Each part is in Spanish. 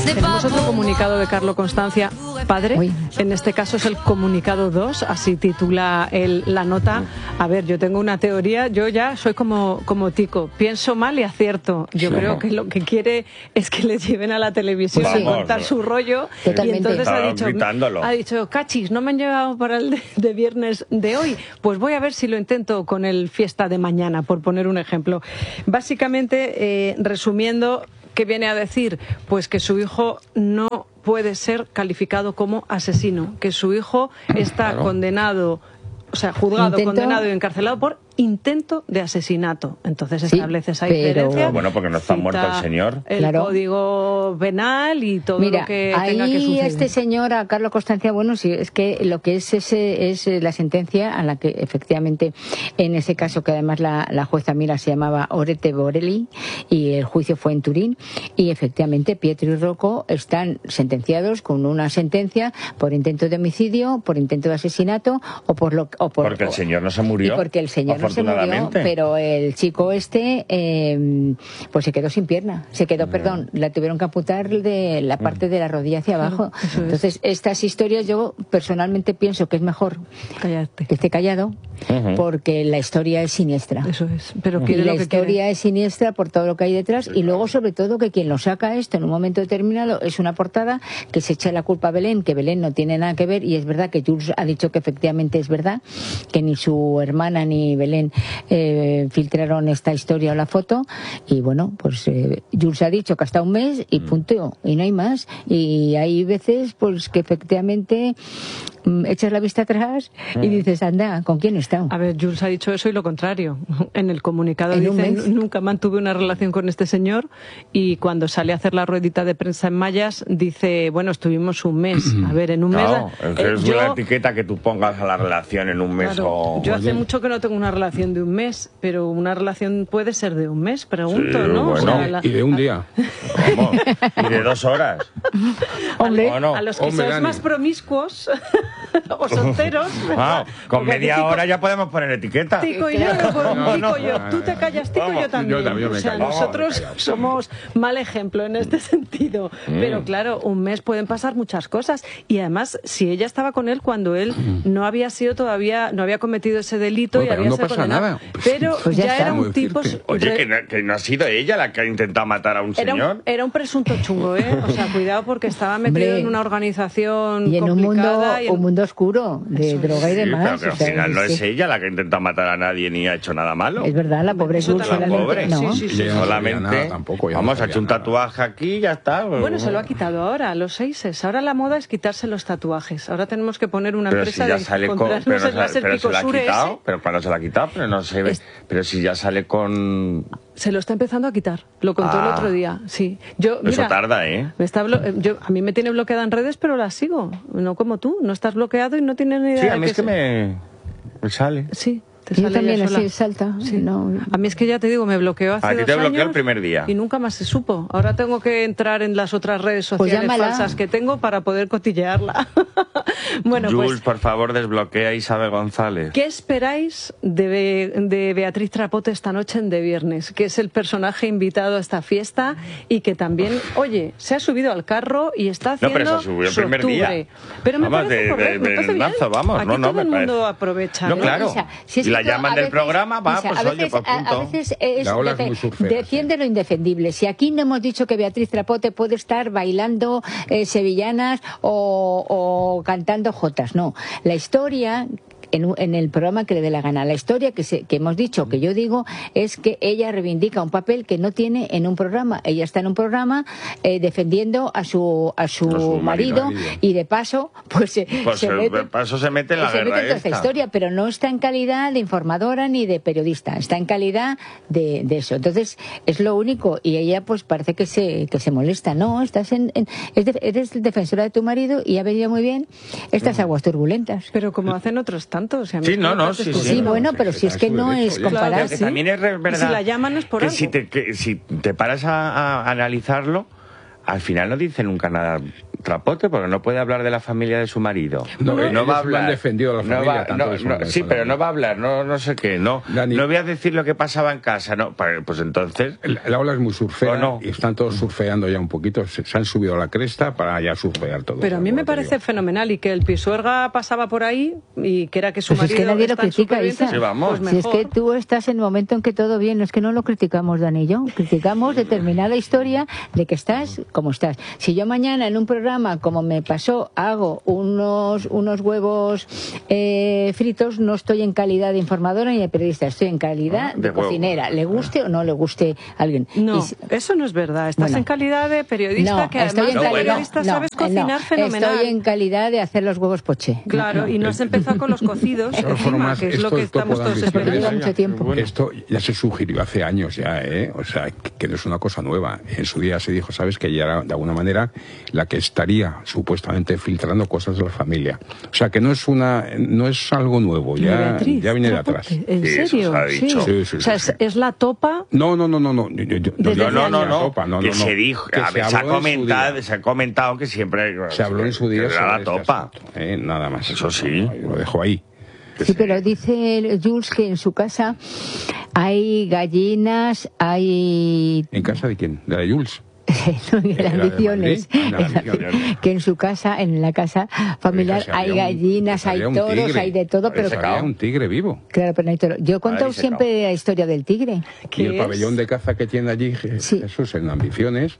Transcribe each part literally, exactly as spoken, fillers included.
Tenemos otro comunicado de Carlo Constancia, padre. Uy. En este caso es el comunicado dos, así titula el, la nota. A ver, yo tengo una teoría, yo ya soy como, como Tico, pienso mal y acierto. Yo Sí. creo que lo que quiere es que le lleven a la televisión Pues y sí. contar su rollo. Totalmente. Y entonces ha Estaba dicho, gritándolo. ha dicho, cachis, no me han llevado para el de, de viernes de hoy. Pues voy a ver si lo intento con el fiesta de mañana, por poner un ejemplo. Básicamente, eh, resumiendo, ¿qué viene a decir? Pues que su hijo no puede ser calificado como asesino, que su hijo está Claro. condenado, o sea, juzgado, Intento- condenado y encarcelado por intento de asesinato. Entonces Sí, establece esa pero- diferencia. Bueno, porque no está cita muerto el señor. El Claro. código penal y todo Mira, lo que ahí tenga que suceder. este señor, a Carlos Constancia, bueno, sí, es que lo que es ese es la sentencia a la que efectivamente, en ese caso que además la, la jueza Mira se llamaba Orete Borelli y el juicio fue en Turín y efectivamente Pietro y Rocco están sentenciados con una sentencia por intento de homicidio, por intento de asesinato o por lo o por Porque el o- señor no se murió. y porque el señor no se murió, afortunadamente. pero el chico este eh, pues se quedó sin pierna, se quedó, perdón, la tuvieron que amputar de la parte de la rodilla hacia abajo. Eso es. Entonces, estas historias yo personalmente pienso que es mejor Cállate. que esté callado Ujú. porque la historia es siniestra. Eso es. Pero Y quiere la lo que historia quiere. es siniestra por todo lo que hay detrás y luego sobre todo que quien lo saca esto en un momento determinado es una portada que se echa la culpa a Belén, que Belén no tiene nada que ver y es verdad que Jules ha dicho que efectivamente es verdad, que ni su hermana ni Belén eh, filtraron esta historia o la foto y bueno, pues eh, Jules ha dicho que hasta un mes y punto, y no hay más y hay veces pues que efectivamente mm, echas la vista atrás y dices, anda, ¿con quién he estado? A ver, Jules ha dicho eso y lo contrario. En el comunicado En un dice, mes. nunca mantuve una relación con este señor y cuando sale a hacer la ruedita de prensa en Mayas dice, bueno, estuvimos un mes. A ver, en un mes... No, es, que eh, es yo- la etiqueta que tú pongas a la relación en un mes Claro, o... yo hace mucho que no tengo una relación de un mes, pero una relación puede ser de un mes, pregunto, Sí, ¿no? bueno. la- Y de un día. ¿Cómo? Y de dos horas. Hombre, ¿O no? a los que Hombre, sois Dani. más promiscuos o solteros, Ah, ¿verdad? con Porque media Tico- hora ya podemos poner etiqueta. Tico y yo, yo, No, Tico no. y yo, tú te callas, Tico, Vamos, yo también. yo también me o sea, callo. nosotros Vamos, me callo. somos mal ejemplo en este sentido. Mm. Pero claro, un mes pueden pasar muchas cosas. Y además, si ella estaba con él cuando él no había sido todavía, no había cometido ese delito Bueno, y pero había no sido pasa condenado. nada. Pues- Pero pues ya ya está. era un ¿Cómo tipo... decirte? Oye, re- que no, que no ha sido ella la que ha intentado matar a un Era señor. un, era un presunto chungo, ¿eh? O sea, cuidado porque estaba metido Hombre, en una organización y en un mundo, complicada. y en- un mundo oscuro de Eso es. droga y Sí, demás. pero que al o sea, final no es es que- ella la que ha intentado matar a nadie ni ha hecho nada malo. Es verdad, la pobre Eso Jules te lo solamente, pobre. no. Sí, sí, Ella ya no sabía Solamente, nada tampoco, ya no vamos, ha sabía hecho un nada. tatuaje aquí y ya está. Bueno, se lo ha quitado ahora, a los seises. Ahora la moda es quitarse los tatuajes. Ahora tenemos que poner una Pero si empresa ya de sale con, comprarnos pero, no el sa- láser pero se la ha picosure quitado, ese. pero cuando se la ha quitado, pero no se ve. Es- Pero si ya sale con... Se lo está empezando a quitar. Lo contó Ah. el otro día. Sí. Yo, Eso mira, tarda, ¿eh? me está blo- eh, yo, a mí me tiene bloqueada en redes, pero la sigo. No como tú. No estás bloqueado y no tienes ni idea Sí, de a mí es que se- me, me sale. Sí. Te Yo sale también ella sola. así salta. Sí. No. A mí es que ya te digo, me bloqueó hace A ti dos te bloqueó años el primer día. y nunca más se supo. Ahora tengo que entrar en las otras redes Pues sociales llámala. falsas que tengo para poder cotillearla. Bueno, Jules, pues, por favor, desbloquea a Isabel González. ¿qué esperáis de, Be- de Beatriz Trapote esta noche en De Viernes? Que es el personaje invitado a esta fiesta y que también, oye, se ha subido al carro y está No, haciendo pero se subió el su primer octubre. día. Pero me Vamos, parece de- correcto, de- me de parece bien. mazo, vamos. Aquí No, no, todo me el mundo parece. aprovecha. No, ¿eh? claro. Isa, si es Y la que tú llaman a del veces- programa, va, Isa, pues a oye, veces, pues a- punto. A veces es La ola es defe- muy surfera, defiende lo indefendible. Si aquí no hemos dicho que Beatriz Trapote puede estar bailando eh, sevillanas o, o cantando jotas, no. La historia... En, un- en el programa que le dé la gana. La historia que, se, que hemos dicho, que yo digo, es que ella reivindica un papel que no tiene en un programa. Ella está en un programa eh, defendiendo a su a su, A su marido. marido, y de paso, pues, se- Pues se el- mete, de paso se mete en la se guerra mete en toda esta esta. historia, pero no está en calidad de informadora ni de periodista, está en calidad de, de eso. Entonces, es lo único. Y ella, pues, parece que se que se molesta. No, estás en, en- es de- eres defensora de tu marido y ha venido muy bien estas aguas turbulentas. Pero como hacen otros tantos. y a mí Sí, es que no, me no, parece sí, Sí, estupendo. bueno, pero si es que no es Claro, comparar. Pero que sí. también es re- verdad Y si la llaman es por que algo. si te, que si te paras a, a analizarlo, al final no dice nunca nada trapote porque no puede hablar de la familia de su marido. No, no ellos va a lo hablar. han defendido a la no familia, va- tanto no, de su no, madre sí, como pero de no la- va a hablar, no, no sé qué, no. Dani. No voy a decir lo que pasaba en casa, no. pa- Pues entonces. La, la ola es muy surfera ¿O no? y están todos surfeando ya un poquito. Se, se han subido a la cresta para ya surfear todo. Pero a mí como me te parece digo. fenomenal y que el Pisuerga pasaba por ahí y que era que su Pues es marido que nadie lo está en critica, supervivencia, Isa. Sí, vamos. pues Si es que mejor. tú estás en el momento en que todo bien, no es que no lo criticamos, Dani y yo, criticamos determinada historia de que estás como estás. Si yo mañana en un programa, como me pasó, hago unos unos huevos eh, fritos, no estoy en calidad de informadora ni de periodista, estoy en calidad Ah, de, de huevo. cocinera, le guste o no le guste a alguien. No, Y si- eso no es verdad. Estás Bueno. en calidad de periodista, no, que estoy además en No, de bueno. periodista no, sabes no, cocinar fenomenal. Estoy en calidad de hacer los huevos poché. Claro, y no has empezado con los cocidos, De todas encima, formas, que es lo esto que del topo estamos de todos ambiciones, Pero lleva esperando. mucho tiempo. Bueno. Esto ya se sugirió hace años ya, ¿eh? O sea, que, que no es una cosa nueva. En su día se dijo, ¿sabes? Que ella era, de alguna manera, la que estaría supuestamente filtrando cosas de la familia. O sea, que no es una, no es algo nuevo, ya, Beatriz, ya viene de Trapote, atrás. ¿En Sí, eso serio? se ha dicho. Sí, sí, O sea, sí, es, es la topa. No, no, no, no, no. Yo, yo- yo- Desde yo No, no, no, diría no. topa, no, que no, no. se dijo, Que a ver, se, ha habló en su comentado, día. se ha comentado que siempre. Se habló en su día que sobre era la este topa. asunto, ¿eh? Nada más. Eso sí. Lo dejo ahí. Sí, pero dice Jules que en su casa hay gallinas, hay ¿En casa de quién? ¿De la Jules? no, en ¿Era las de ambiciones, Madrid? Ah, las ambiciones. que en su casa, en la casa familiar, Hija, si hay había un- gallinas, si hay había un toros, tigre. hay de todo, Había pero sacado. Había un tigre vivo. claro, pero no hay toro. Yo he contado Ahí se siempre la historia del tigre. Y ¿Qué el es? pabellón de caza que tiene allí, Je- Sí. Jesús, en Ambiciones,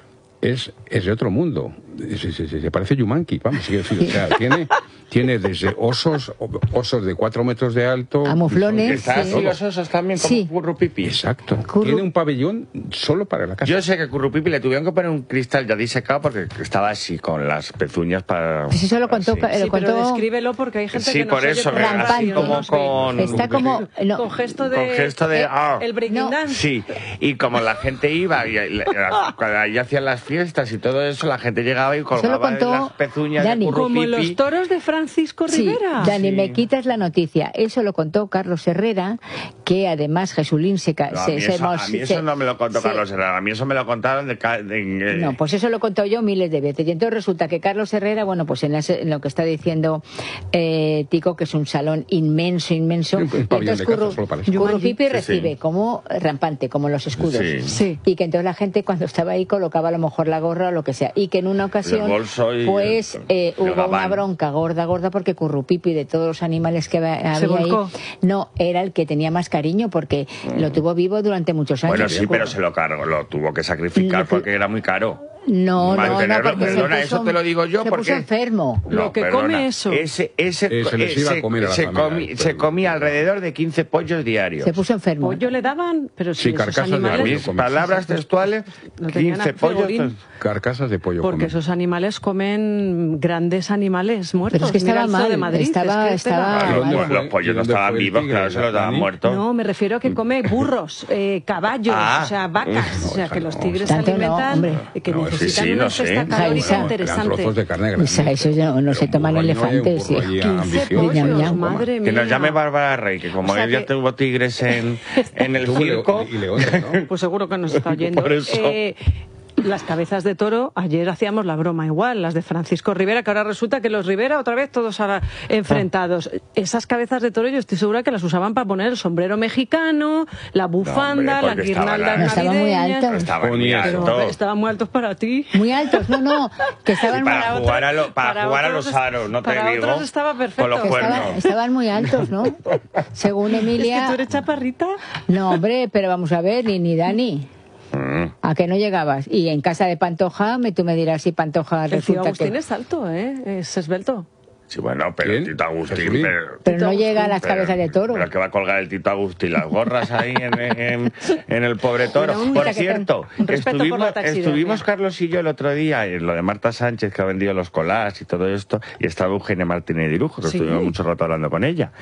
es, es de otro mundo. Se, se- se- se parece Yumanqui, vamos. quiero decir, o sea, tiene, tiene desde osos, osos de cuatro metros de alto. A muflones, Está sí. así los osos también como Sí. Currupipi. Exacto. Curru- Tiene un pabellón solo para la casa. Yo sé que Currupipi le tuvieron que poner un cristal ya disecado porque estaba así con las pezuñas para. Pues eso lo contó, así. Ca- Sí, lo pero contó descríbelo porque hay gente Sí, que no por eso, por que la así radio, como no nos ve. con- está como no, Con gesto de... Con gesto de, eh, ah. el breaking No. dance. Sí, y como la gente iba y, y- cuando ahí hacían las fiestas y todo eso, la gente llegaba y lo colgaba contó las pezuñas Dani. de Como Currupipi. los toros de Francisco Sí, Rivera. Dani, Sí. me quitas la noticia. Eso lo contó Carlos Herrera, que además Jesulín se... ca- No, a se- mí se eso, a mos- mí eso se- no me lo contó se- Carlos Herrera, a mí eso me lo contaron de... ca- de- de- No, pues eso lo he contado yo miles de veces. Y entonces resulta que Carlos Herrera, bueno, pues en, ese- en lo que está diciendo eh, Tico, que es un salón inmenso, inmenso. Un- un y pabellón entonces de caza Curru- solo para eso. Currupipi Sí, recibe sí. como rampante, como los escudos. Sí. Sí. Y que entonces la gente cuando estaba ahí colocaba a lo mejor la gorra o lo que sea. Y que en una ocasión, El bolso y pues el- eh, el hubo una gabán. bronca gorda, gorda, porque Currupipi, de todos los animales que había Se había ahí, volcó. no, era el que tenía más cariño porque lo tuvo vivo durante muchos años. Bueno, sí, pero Curru- se lo cargó, lo tuvo que sacrificar Lo que- porque era muy caro. No, no, no, Mantenerlo, porque se perdona, puso- eso te lo digo yo se porque... puso enfermo. Lo que come eso. Ese, ese, Eh, se les iba a comer a la se, familia, comi- pero- se comía alrededor de quince pollos diarios. Se puso enfermo. Pollo le daban, pero si Sí, esos carcasas de A animales... mis palabras textuales, Lo tenían quince a pollos... frigorín. Carcasas de pollo. Porque comen. esos animales comen grandes animales muertos. Pero es que Mira estaba el zoo mal, de Madrid, estaba- es que te la- estaba- Claro, dónde pues fue- los pollos y no dónde estaban fue el vivos, tigre, claro, se los daban Dani? muertos. No, me refiero a que come burros, eh, caballos, Ah. o sea, vacas. No, o sea, hija, que los no, tigres tanto se no, alimentan, hombre. y que No, sí, necesitan sí, una lo sé. ingesta Ay, calórica Isa, Eran interesante. trozos de carne Esa- grande. eso ya no se Un toman burro, elefantes. un burro sí. allí quince ambicioso. pollos, Ñam, ñam. madre mía. Que nos llame Bárbara Rey, que como O sea ella que- tuvo tigres en, en el Tuvo leo- circo... y leones, ¿no? Pues seguro que nos está oyendo. Por eso. Eh, las cabezas de toro, ayer hacíamos la broma igual, las de Francisco Rivera, que ahora resulta que los Rivera otra vez todos ahora enfrentados. Esas cabezas de toro yo estoy segura que las usaban para poner el sombrero mexicano, la bufanda, No, hombre, las porque estaban guirnaldas la- No, estaban muy navideñas. altas. Estaban muy Ponía- Pero altos. estaban muy altos para ti. Muy altos, no, no, que estaban, Sí, para muy- jugar a, lo- para para jugar a otros los es- aros, no te para digo. otros estaba perfecto. Con los Que que estaban, cuernos. estaban muy altos, ¿no? Según Es que Emilia. tú eres chaparrita. No, hombre, pero vamos a ver, ni, ni Dani. Mm. ¿A que no llegabas? Y en casa de Pantoja, me, tú me dirás si Pantoja El tío resulta Agustín que... es alto, ¿eh? Es esbelto. Sí, bueno, pero ¿Quién? Tito Agustín... Jesulín. Pero, Pero no Tito llega a las pero- cabezas de toro. Pero que va a colgar el Tito Agustín las gorras ahí en, en- en el pobre toro. Bueno, un Por día que cierto, ten- un respeto por estuvimos, la taxidermia. estuvimos Carlos y yo el otro día en lo de Marta Sánchez, que ha vendido los collages y todo esto, y estaba Eugenia Martínez de Irujo, que Sí. estuvimos mucho rato hablando con ella.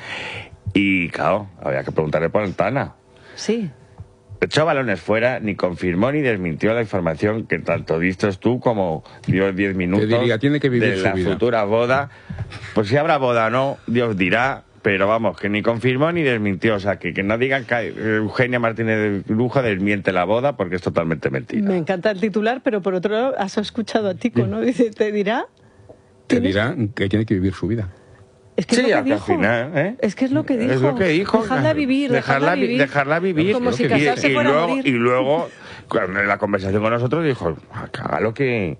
Y, claro, había que preguntarle por Altana. Sí. Echó balones fuera, ni confirmó ni desmintió la información que tanto diste tú como dio diez minutos diría, tiene que vivir de su la vida. futura boda. Pues si habrá boda o no, Dios dirá, pero vamos, que ni confirmó ni desmintió. O sea, que, que no digan que Eugenia Martínez de Lujo desmiente la boda porque es totalmente mentira. Me encanta el titular, pero por otro lado has escuchado a Tico, ¿no? Dice, te dirá... Te dirá que tiene que vivir su vida. Es que sí, es lo que dijo. Al final, ¿eh? Es que es lo que dijo. Es lo que dijo. Dejarla vivir, dejarla, dejarla, vivir. Dejarla vivir. Como si y, casarse y, fuera a luego, morir. y luego, cuando en la conversación con nosotros, dijo, haga lo que...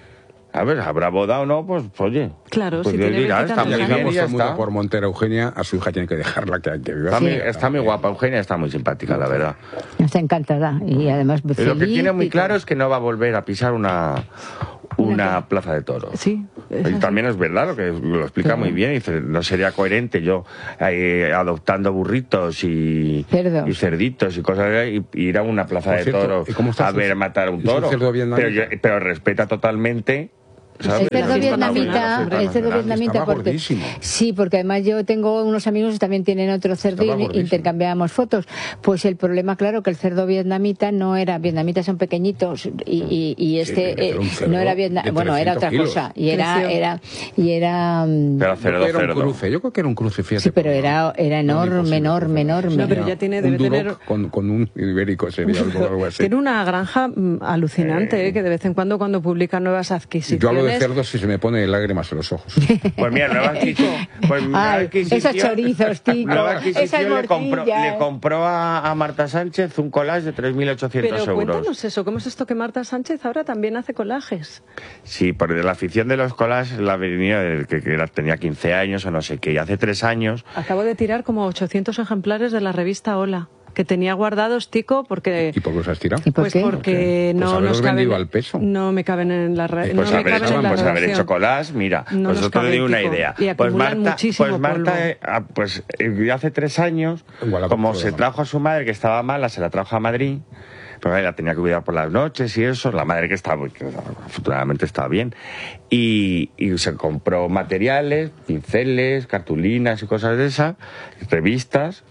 A ver, ¿habrá boda o no? Pues, oye... Claro, pues si Dios tiene dirá, está muy veintitantos bien años. y ya todo el mundo está. por Montera Eugenia, a su hija tiene que dejarla que, que viva. Está, Sí. muy, está muy guapa, Eugenia está muy simpática, la verdad. Está encantada y además Y feliz. lo que tiene muy y claro todo. es que no va a volver a pisar una, una plaza de toros. Sí, es Y así. también es verdad, lo que lo explica Claro. muy bien. Dice, no sería coherente yo eh, adoptando burritos y, Cerdos. y cerditos y cosas y, y ir a una plaza Por de cierto, toros ¿y cómo está a su- ver matar a un y su toro. cerdo vietnamita? Pero, yo- pero respeta totalmente. ¿sabes? El cerdo La fiesta vietnamita, nacional, el cerdo nacional. vietnamita Estaba porque gordísimo. sí, porque además yo tengo unos amigos que también tienen otro cerdo Estaba y gordísimo. intercambiábamos fotos. Pues el problema, claro, que el cerdo vietnamita no era, vietnamitas son pequeñitos y, y, y este Sí, pero eh, un cerdo no era de vietnamita, bueno, era otra trescientos cosa y era Creció. era y era mm, Pero Yo cerdo, creo que era un cerdo. cruce, yo creo que era un cruce, fíjate. sí, pero por- era era no, enorme, imposible, enorme, enorme. No, pero ya tiene- un debe Duroc tener- con, con un ibérico sería algo, algo así. Tiene una granja mm, alucinante, ¿eh? Que de vez en cuando cuando publica nuevas adquisiciones... Yo hablo de cerdos y se me pone lágrimas en los ojos. Pues mira, nueva adquisición. Pues nueva Ay, adquisición- esos chorizos, Tico, Nueva esas adquisición le compró, morcillas. le compró a, a Marta Sánchez un collage de tres mil ochocientos Pero euros. cuéntanos eso, ¿cómo es esto que Marta Sánchez ahora también hace collages? Sí, porque la afición de los collages la venía desde que, que era- tenía quince años o no sé qué. Y hace tres años Acabo de tirar como ochocientos ejemplares de la revista Hola, que tenía guardados, Tico, porque... ¿Y por qué los has tirado? ¿Y por Pues qué? porque Pues no haberlos nos caben... vendido al peso. No me caben en la red. pues no me haber, caben hecho, en la pues haber redacción. hecho collage, mira, No pues nos os te doy caben, una Tico, idea. y Pues acumulan Marta, muchísimo pues Marta polvo. eh, ah, pues eh, hace tres años, Igual a como poco, se ¿no? trajo a su madre que estaba mala, se la trajo a Madrid. Pero la tenía que cuidar por las noches y eso, la madre que estaba, que afortunadamente estaba bien, y, y se compró materiales, pinceles, cartulinas y cosas de esas, revistas,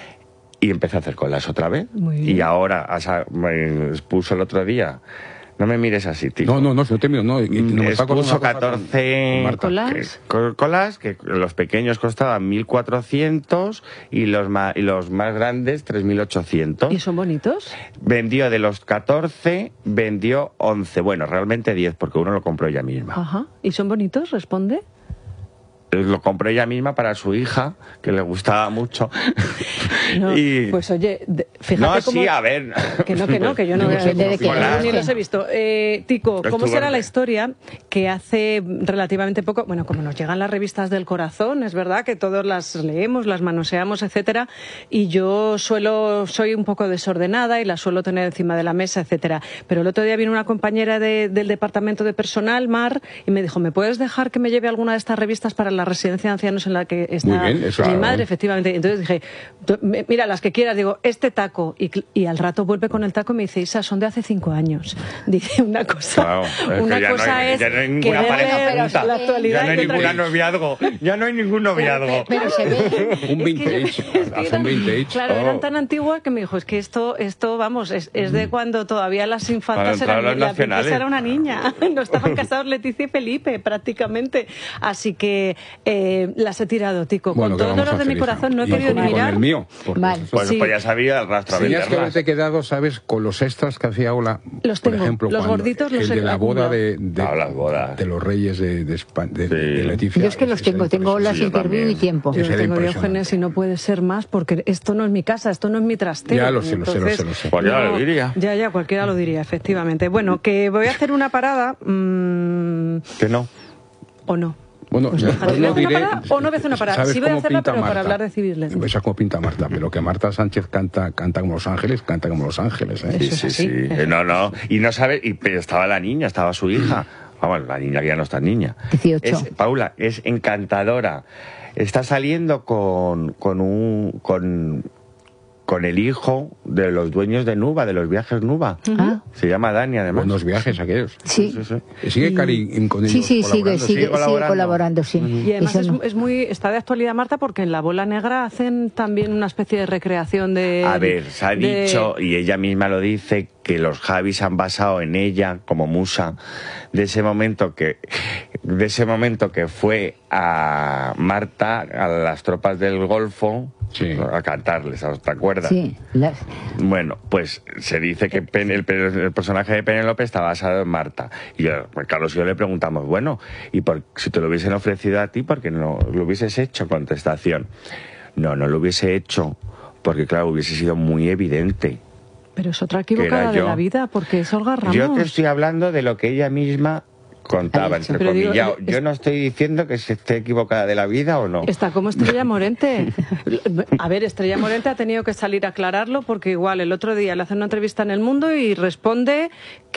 y empecé a hacer colas otra vez. Muy bien. Y ahora asa- me expuso el otro día, no me mires así, tío. No, no, no, no te miro, no. y- y no me está acordando expuso una cosa con- catorce con Marta. Colas. que- co- colas, que los pequeños costaban mil cuatrocientos y los, ma- y los más grandes tres mil ochocientos. ¿Y son bonitos? Vendió de los catorce, vendió once. Bueno, realmente diez, porque uno lo compró ella misma. Ajá. ¿Y son bonitos? ¿Responde? Lo compró ella misma para su hija, que le gustaba mucho. No, y... Pues oye, de- fíjate no, cómo... sí, a ver. Que no, que no, que yo no, Depende de qué yo Colas. ni los he visto. Eh, Tico, ¿cómo Estuvo será en- la historia que hace relativamente poco, bueno, como nos llegan las revistas del corazón, es verdad que todos las leemos, las manoseamos, etcétera, y yo suelo, soy un poco desordenada y las suelo tener encima de la mesa, etcétera. Pero el otro día vino una compañera de- del departamento de personal, Mar, y me dijo, ¿me puedes dejar que me lleve alguna de estas revistas para la residencia de ancianos en la que está Muy bien, eso mi claro. madre? Efectivamente. Entonces dije, "Tú, me- mira, las que quieras", digo, este taco. Y, cl- y al rato vuelve con el taco y me dice, Isa, son de hace cinco años. Dice, una cosa, Claro, es que una ya no cosa hay- es ya no hay que ninguna verle pareja junta. la actualidad Ya no hay y otra ningún cosa. noviazgo. Ya no hay ningún noviazgo. Pero se ve. Un Es que yo- vintage, es que hace eran- un vintage. Claro, Oh. eran tan antiguas que me dijo, es que esto, esto vamos, es, es de cuando todavía las Para infantas entrar a eran, los la nacionales. princesa era una niña, no estaban casados Leticia y Felipe prácticamente, así que eh, las he tirado, Tico, Bueno, con ¿qué todo el vamos a dolor de hacer, mi hija? corazón, no he Y querido con- ni y con mirar. el mío. porque Mal. eso- Pues, Sí. pues ya sabía el rastro a Tenías que venderlas. haberte quedado, ¿sabes? Con los extras que hacía Ola. Los por tengo, ejemplo, los cuando- gorditos los el he de la boda acumulado. de, de, Ah, las bodas. de los reyes de, de, Espa- de- Sí. de Leticia. Yo es que los Ese tengo, tengo las Sí, yo interview y también. tiempo. Yo Ese era tengo impresionante. Diógenes y no puede ser más porque esto no es mi casa, esto no es mi trastero. Ya lo sé, lo sé, lo Entonces, sé, lo sé. Pues ya lo diría. Ya, ya, cualquiera lo diría, efectivamente. Bueno, que voy a hacer una parada, mm, Que no. o no. Bueno, Pues yo dejaré. no ¿Voy a hacer una diré- parada o no voy a hacer una parada? ¿sabes Sí voy a cómo hacerla, pinta pero para Marta? hablar de Civiles. Esa como pinta Marta, pero que Marta Sánchez canta, canta como Los Ángeles, canta como Los Ángeles, ¿eh? Sí, Eso es sí, así. sí. Eh, No, no. Y no sabe, y pero estaba la niña, estaba su hija. Vamos, la niña que ya no está niña. dieciocho. Es, Paula, es encantadora. Está saliendo con, con un con, con el hijo de los dueños de Nuba, de los viajes Nuba. Ah, Se llama Dani, además. Buenos viajes aquellos. sí. Sí, sí. ¿Y ¿Sigue Cari con ellos Sí, sí, sigue, colaborando? sigue, sigue colaborando? colaborando, sí. Y además Eso es, no. es muy, está de actualidad, Marta, porque en La Bola Negra hacen también una especie de recreación de... A ver, se ha de- dicho, y ella misma lo dice, que los Javis han basado en ella como musa de ese momento que de ese momento que fue a Marta, a las tropas del Golfo, sí, a cantarles, ¿te acuerdas? Sí. Las... Bueno, pues se dice que Pen, el, el personaje de Penélope está basado en Marta. Y yo, pues Carlos y yo le preguntamos, bueno, y por, si te lo hubiesen ofrecido a ti, ¿por qué no lo hubieses hecho? Contestación, no, no lo hubiese hecho, porque claro, hubiese sido muy evidente. Pero es otra equivocada de la vida, porque es Olga Ramos. Yo te estoy hablando de lo que ella misma contaba, entre comillas. Yo, yo no estoy diciendo que se esté equivocada de la vida o no. Está como Estrella Morente. A ver, Estrella Morente ha tenido que salir a aclararlo porque igual el otro día le hace una entrevista en El Mundo y responde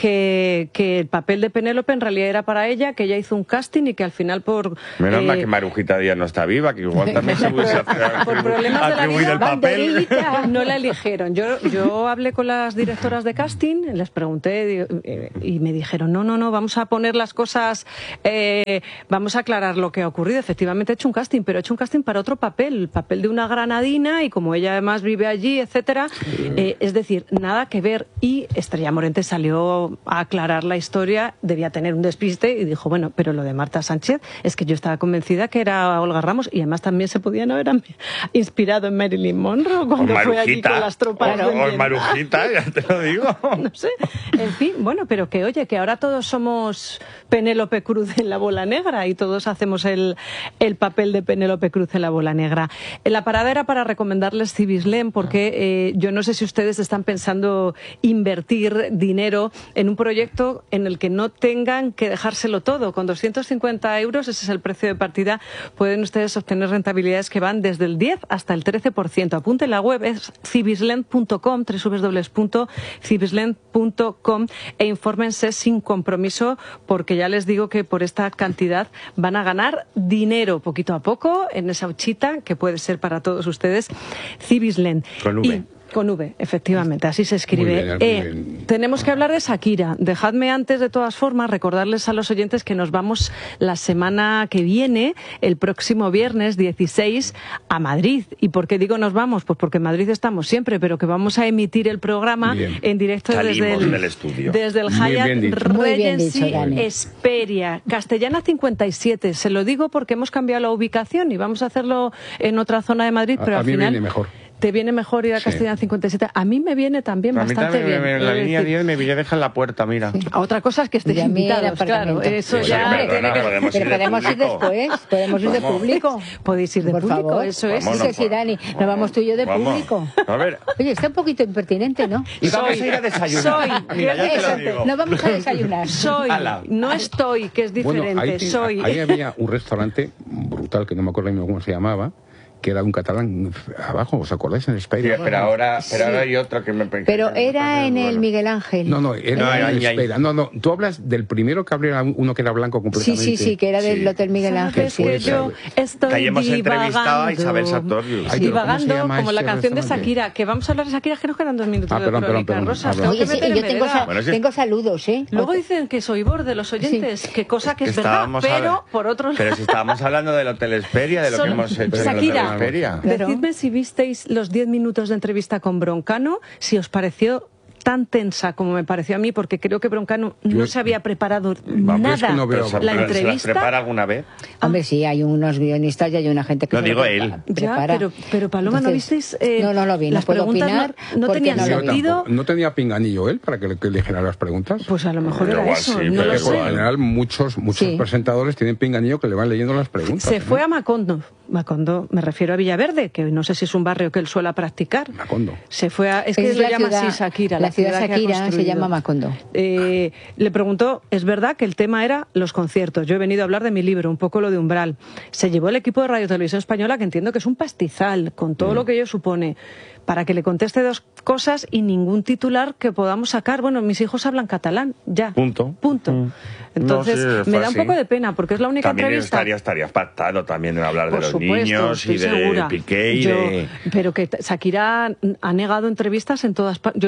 que, que el papel de Penélope en realidad era para ella, que ella hizo un casting y que al final por... Menos eh... mal que Marujita Díaz no está viva, que igual también se hubiese por problemas de la vida, el papel. No la eligieron. Yo, yo hablé con las directoras de casting, les pregunté y me dijeron, no, no, no, vamos a poner las cosas, eh, vamos a aclarar lo que ha ocurrido. Efectivamente he hecho un casting, pero he hecho un casting para otro papel, el papel de una granadina, y como ella además vive allí, etcétera, sí. eh, es decir, nada que ver. Y Estrella Morente salió a aclarar la historia, debía tener un despiste y dijo, bueno, pero lo de Marta Sánchez es que yo estaba convencida que era Olga Ramos, y además también se podían haber inspirado en Marilyn Monroe cuando fue allí con las tropas. O, o Marujita, ya te lo digo. No sé, en fin, bueno, pero que oye, que ahora todos somos Penélope Cruz en La Bola Negra y todos hacemos el, el papel de Penélope Cruz en La Bola Negra. La parada era para recomendarles Cibislén, porque eh, yo no sé si ustedes están pensando invertir dinero en un proyecto en el que no tengan que dejárselo todo. Con doscientos cincuenta euros, ese es el precio de partida, pueden ustedes obtener rentabilidades que van desde el diez hasta el trece por ciento. Apunte en la web, es cibislén punto com, doble u doble u doble u punto cibislén punto com, e infórmense sin compromiso, porque ya les digo que por esta cantidad van a ganar dinero poquito a poco en esa huchita que puede ser para todos ustedes. Cibislén. Con V. Y, con V, efectivamente, así se escribe. Muy bien, eh, muy bien. Tenemos que hablar de Shakira. Dejadme antes, de todas formas, recordarles a los oyentes que nos vamos la semana que viene, el próximo viernes dieciséis, a Madrid. ¿Y por qué digo nos vamos? Pues porque en Madrid estamos siempre, pero que vamos a emitir el programa bien. en directo Salimos desde el, del estudio. desde el Hyatt Regency Hesperia, Castellana cincuenta y siete. Se lo digo porque hemos cambiado la ubicación y vamos a hacerlo en otra zona de Madrid, A, pero a al mí final... viene mejor. ¿Te viene mejor ir a Castellana sí. cincuenta y siete? A mí me viene también a bastante mí también, bien. Me, la línea diez me deja en la puerta, mira. Sí. Otra cosa es que estéis invitados, claro. Eso pues ya... Perdona, tiene que... podemos Pero ir de podemos ir después, podemos ir de público. Podéis ir de por público, favor. eso es. Sí, sí, Dani, nos vamos tú y yo de vamos. público. A ver. Oye, está un poquito impertinente, ¿no? Y vamos soy, a ir a desayunar. Soy, mira, ya te lo digo. No vamos a desayunar. Soy, no estoy, que es diferente. Bueno, ahí, soy. ahí había un restaurante brutal, que no me acuerdo cómo se llamaba, que era un catalán abajo, ¿os acordáis? En España. Sí, pero ahora, pero ahora hay otro que me... Pero que era me en bueno. el Miguel Ángel. No, no, era no, en ahí, el ahí. Espera. No, no, tú hablas del primero que abrió uno que era blanco completamente. Sí, sí, sí, que era del sí. Hotel Miguel Ángel. Sí, que yo estoy que hemos entrevistado a Isabel divagando, Sartorius. Ay, divagando ¿cómo se llama como la este canción de restaurante? Shakira, que vamos a hablar de Shakira, que nos quedan dos minutos Ah, de perdón, crónica, perdón, Rosas. perdón, Oye, sí, yo tengo, sa Bueno, sí. tengo saludos, ¿eh? Luego dicen que soy borde de los oyentes, Sí. que cosa que Es es, que verdad, estábamos pero hablando- por otro lado... Pero si estábamos hablando del Hotel Hesperia, de lo Solo- que hemos hecho Shakira. en el Hotel Hesperia. Claro. Decidme si visteis los diez minutos de entrevista con Broncano, si os pareció tan tensa como me pareció a mí, porque creo que Broncano Yo- no se había preparado Vamos, nada es que no veo- Pero, la pero ¿se las entrevista. prepara alguna vez? Hombre, sí, hay unos guionistas y hay una gente que No, se digo lo él. prepara- Ya, prepara. pero, pero Paloma, ¿no Entonces, visteis? eh, no, no lo vi, no las puedo preguntas opinar no, no porque tenían no lo Yo vi. sentido. tampoco. ¿No tenía pinganillo él para que le que eligiera las preguntas? Pues a lo mejor era Igual eso, sí, no pero lo es Por lo sé. general, muchos, muchos Sí. presentadores tienen pinganillo que le van leyendo las preguntas. Se ¿eh? fue a Macondo. Macondo, me refiero a Villaverde, que no sé si es un barrio que él suele practicar. Macondo. Se fue a, es que Es lo la llama ciudad- así Shakira. la ciudad que ha Shakira se construido. llama Macondo. Eh, le preguntó, es verdad que el tema era los conciertos. Yo he venido a hablar de mi libro, un poco lo de Umbral. Se llevó el equipo de Radio Televisión Española, que entiendo que es un pastizal, con todo mm. lo que ello supone, para que le conteste dos cosas y ningún titular que podamos sacar. Bueno, mis hijos hablan catalán, ya. Punto. Punto. Mm. Entonces, No, sí, me da un así. poco de pena, porque es la única También entrevista. estaría, estaría pactado también en hablar Por de los supuesto, niños y estoy de segura. Piqué y Yo- de... Pero que Shakira ha negado entrevistas en todas partes. Yo no sé si le habéis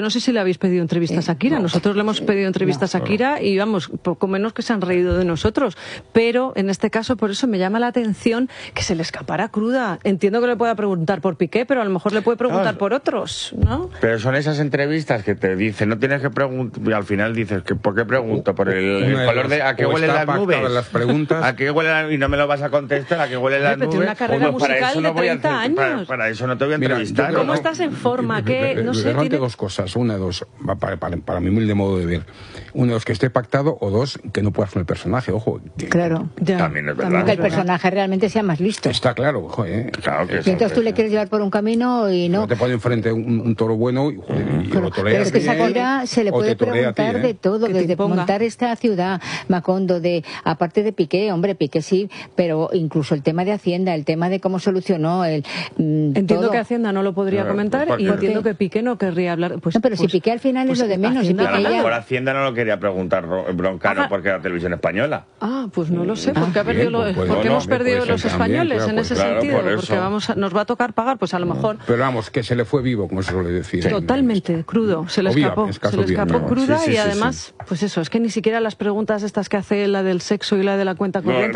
habéis pedido entrevistas a Shakira. Nosotros le hemos pedido entrevistas a Shakira y, vamos, poco menos que se han reído de nosotros. Pero, en este caso, por eso me llama la atención que se le escapara cruda. Entiendo que le pueda preguntar por Piqué, pero a lo mejor le puede preguntar por otros, ¿no? Pero son esas entrevistas que te dicen, no tienes que preguntar, y al final dices, que ¿por qué pregunto? ¿Por el, el color de, a qué huelen las nubes? Las preguntas. ¿A qué huele la, y no me lo vas a contestar? ¿A qué huelen las nubes? Una carrera pues para eso musical no voy de a treinta hacer, para, años. para eso no te voy a entrevistar. Mira, ¿cómo no, estás en forma? ¿Qué? No sé, tiene dos cosas. Una, dos, para, para, para mi humilde modo de ver. Uno, es que esté pactado, o dos, que no puedas con el personaje. Ojo. Que, claro. Ya. También es verdad. También que el personaje realmente sea más listo. Está claro, joder. Claro que y entonces tú le quieres llevar por un camino y no. No te pone enfrente un, un toro bueno y, joder, y pero, lo pero es que Shakira se le puede preguntar ti, ¿eh? de todo, que desde montar esta ciudad, Macondo, de aparte de Piqué, hombre, Piqué sí, pero incluso el tema de Hacienda, el tema de cómo solucionó el mm, entiendo todo. Que Hacienda no lo podría no, comentar y entiendo que Piqué no querría hablar. Pues, no, pero pues, si Piqué al final pues, es lo de menos. Hacienda, si Piqué a lo mejor ya... Hacienda no lo quería preguntar Broncano porque era Televisión Española. Ah, pues no lo sé, porque, ah, ha perdido bien, lo, pues, porque no, hemos perdido los españoles claro, en pues, ese claro, sentido, por porque vamos a, nos va a tocar pagar, pues a lo mejor. Pero vamos, que se le fue vivo, como se suele decir. Totalmente, crudo, se le escapó, se le escapó bien, cruda sí, sí, y sí, además, sí. pues eso, es que ni siquiera las preguntas estas que hace la del sexo y la de la cuenta corriente